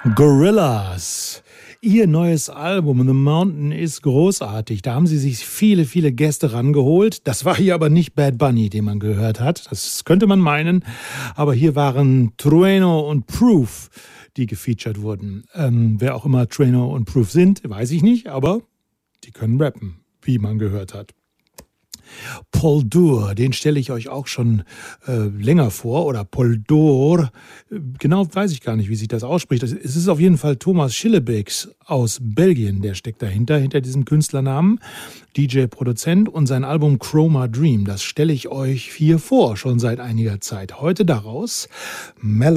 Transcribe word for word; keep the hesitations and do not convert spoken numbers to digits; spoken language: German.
Gorillaz. Ihr neues Album The Mountain ist großartig. Da haben sie sich viele, viele Gäste rangeholt. Das war hier aber nicht Bad Bunny, den man gehört hat. Das könnte man meinen. Aber hier waren Trueno und Proof, die gefeatured wurden. Ähm, wer auch immer Trueno und Proof sind, weiß ich nicht. Aber die können rappen, wie man gehört hat. Paul Dur, den stelle ich euch auch schon äh, länger vor, oder Paul Dur, genau weiß ich gar nicht, wie sich das ausspricht. Es ist auf jeden Fall Thomas Schillebeeks aus Belgien, der steckt dahinter, hinter diesem Künstlernamen, D J, Produzent, und sein Album Chroma Dream, das stelle ich euch hier vor, schon seit einiger Zeit. Heute daraus Mellow